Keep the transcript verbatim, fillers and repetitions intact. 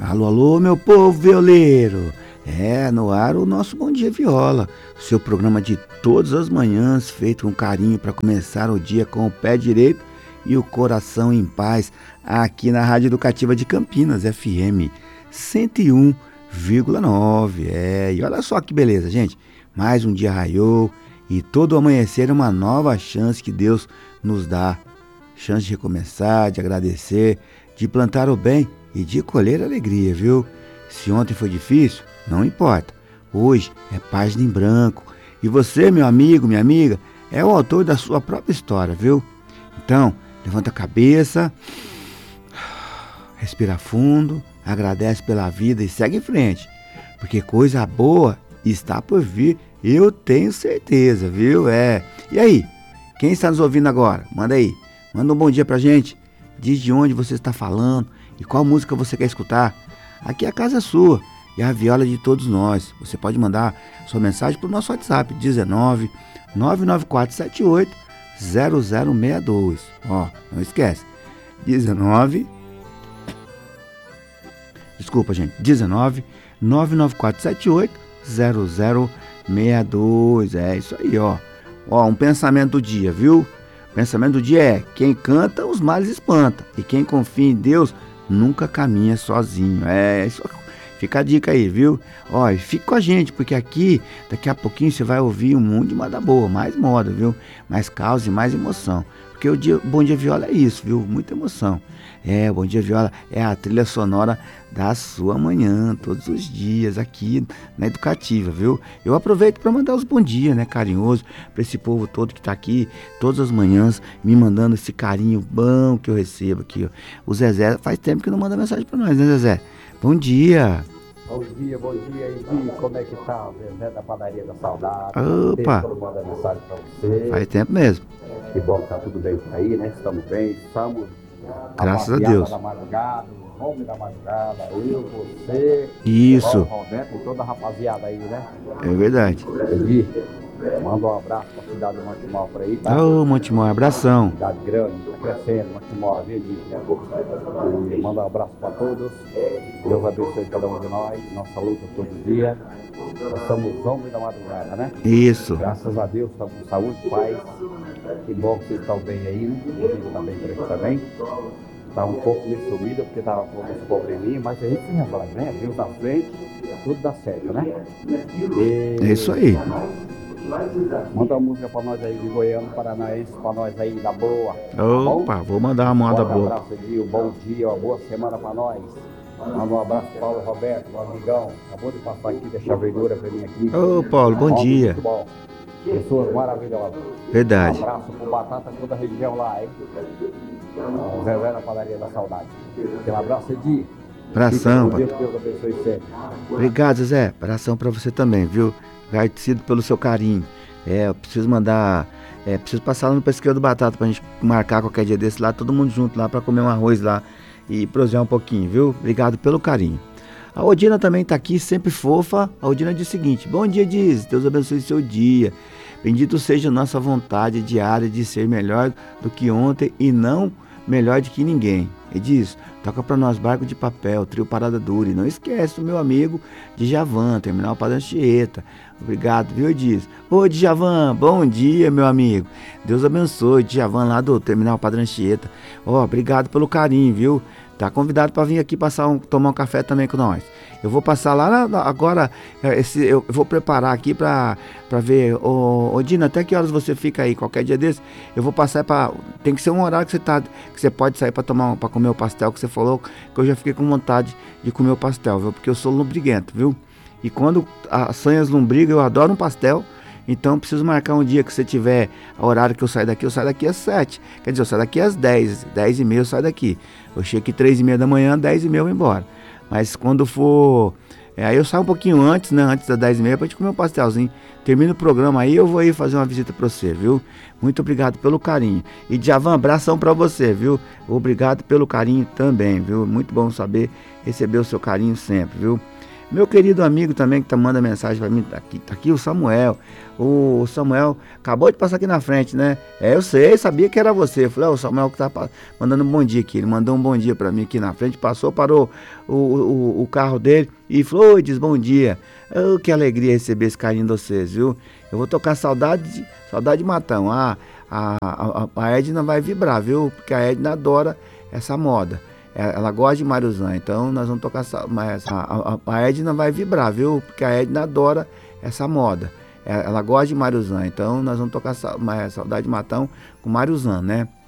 Alô, alô, meu povo violeiro. É, no ar o nosso Bom Dia Viola, seu programa de todas as manhãs, feito com carinho para começar o dia com o pé direito e o coração em paz, aqui na Rádio Educativa de Campinas, F M cento e um vírgula nove. É, e olha só que beleza, gente. Mais um dia raiou e todo amanhecer é uma nova chance que Deus nos dá. Chance de recomeçar, de agradecer, de plantar o bem e de colher alegria, viu? Se ontem foi difícil, não importa. Hoje é página em branco. E você, meu amigo, minha amiga, é o autor da sua própria história, viu? Então, levanta a cabeça, respira fundo, agradece pela vida e segue em frente. Porque coisa boa está por vir, eu tenho certeza, viu? É. E aí, quem está nos ouvindo agora? Manda aí. Manda um bom dia pra gente. Diz de onde você está falando e qual música você quer escutar. Aqui a casa é sua e a viola é de todos nós. Você pode mandar sua mensagem pro nosso WhatsApp, dezenove, nove nove quatro sete oito, zero zero seis dois. Ó, não esquece. dezenove. Desculpa, gente. dezenove, nove nove quatro sete oito, zero zero seis dois. É isso aí, ó. Ó, um pensamento do dia, viu? O pensamento do dia é: quem canta, os males espanta. E quem confia em Deus, nunca caminha sozinho. É, isso, fica a dica aí, viu? Ó, e fica com a gente, porque aqui, daqui a pouquinho, você vai ouvir um monte de moda boa, mais moda, viu? Mais causa e mais emoção. Porque o dia, Bom Dia Viola é isso, viu? Muita emoção. É, o Bom Dia Viola é a trilha sonora da sua manhã, todos os dias, aqui na Educativa, viu? Eu aproveito para mandar os bom dia, né, carinhoso, para esse povo todo que tá aqui, todas as manhãs, me mandando esse carinho bom que eu recebo aqui, ó. O Zezé faz tempo que não manda mensagem para nós, né, Zezé? Bom dia. Bom dia, bom dia, Edi. Como é que tá? O Zezé da Padaria da Saudade. Opa! Tempo manda mensagem pra você. Faz tempo mesmo. Que bom que tá tudo bem por aí, né? Estamos bem, estamos. Graças a Deus. Da madrugada, o homem da madrugada, eu, você. Isso. O Roberto e toda a rapaziada aí, né? É verdade. Edi, manda um abraço pra cidade do Montemor por aí, tá? Ô, Montemor, abração. Cidade grande, tá crescendo, Montemor, viu, Edi? E manda um abraço pra todos. Deus abençoe cada um de nós, nossa luta todo dia. Nós somos homens da madrugada, né? Isso. Graças a Deus, estamos com saúde, paz. Que bom que vocês estão bem aí, né? A gente está bem por aqui também. Está um pouco meio sumido porque estava com alguns probleminhas, mas a gente se resolve, né? Deus na frente, tudo dá certo, né? E... É isso aí. Manda uma música para nós aí de Goiânia, Paranaense, para nós aí da boa. Opa, tá, vou mandar uma moda boa. Um abraço de um bom dia, uma boa semana para nós. Manda um abraço para Paulo Roberto, meu amigão. Acabou de passar aqui, deixar a verdura para mim aqui. Ô, Paulo, bom Homem dia. Muito bom. Pessoas maravilhosas. Verdade. Um abraço pro Batata, toda a região lá, hein? O Zezé na Padaria da Saudade. Aquele abraço, Edi. Abração, pai. Deus, Deus abençoe sempre. Obrigado, Zezé. Abração pra você também, viu? Agradecido pelo seu carinho. É, eu preciso mandar... É, preciso passar lá no Pesqueiro do Batata pra gente marcar qualquer dia desse lá, todo mundo junto lá pra comer um arroz lá e prosear um pouquinho, viu? Obrigado pelo carinho. A Odina também tá aqui, sempre fofa. A Odina diz o seguinte: bom dia, diz. Deus abençoe seu dia. Bendito seja a nossa vontade diária de ser melhor do que ontem e não melhor do que ninguém. E diz, toca pra nós Barco de Papel, Trio Parada Dura. E não esquece do meu amigo Djavan, Terminal Padre Anchieta. Obrigado, viu, diz. Ô, Djavan, bom dia, meu amigo. Deus abençoe, Djavan lá do Terminal Padre Anchieta. Ó, obrigado pelo carinho, viu? Tá convidado para vir aqui passar um, tomar um café também com nós. Eu vou passar lá na, na, agora, esse, eu vou preparar aqui para ver. Ô, ô Dina, até que horas você fica aí? Qualquer dia desse, eu vou passar para. Tem que ser um horário que você tá, que você pode sair para tomar, para comer o pastel que você falou, que eu já fiquei com vontade de comer o pastel, viu? Porque eu sou lombriguento, viu? E quando assanhas lombriga, eu adoro um pastel. Então preciso marcar um dia que você tiver o horário que eu saio daqui. Eu saio daqui às sete. Quer dizer, eu saio daqui às dez. dez e meia eu saio daqui. Eu chego aqui três e meia da manhã, dez e meia eu vou embora. Mas quando for... É, aí eu saio um pouquinho antes, né? Antes das dez e meia pra gente comer um pastelzinho. Termina o programa aí, eu vou aí fazer uma visita pra você, viu? Muito obrigado pelo carinho. E Djavan, abração pra você, viu? Obrigado pelo carinho também, viu? Muito bom saber receber o seu carinho sempre, viu? Meu querido amigo também que tá mandando mensagem para mim, tá aqui, tá aqui o Samuel. O Samuel acabou de passar aqui na frente, né? É, eu sei, sabia que era você. Eu falei, ó, o Samuel que tá mandando um bom dia aqui. Ele mandou um bom dia para mim aqui na frente, passou, parou o, o, o carro dele e falou, oi, diz bom dia. Oh, que alegria receber esse carinho de vocês, viu? Eu vou tocar saudade de, saudade de Matão. Ah, a, a, a Edna vai vibrar, viu? Porque a Edna adora essa moda. Ela gosta de Mariozan, então nós vamos tocar mas a, a, a Edna vai vibrar, viu? Porque a Edna adora essa moda. Ela gosta de Mariozan, então nós vamos tocar mas Saudade de Matão com Mariozan, né?